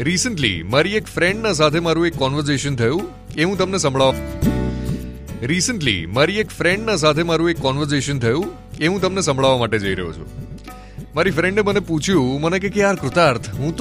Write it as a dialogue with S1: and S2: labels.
S1: Recently મારી એક ફ્રેન્ડના સાથે મારું એક કોન્વર્ઝેશન થયું એ હું તમને સંભળાવવા માટે જઈ રહ્યો છું. મારી ફ્રેન્ડે મને પૂછ્યું કે યાર કૃતાર્થ, હું તો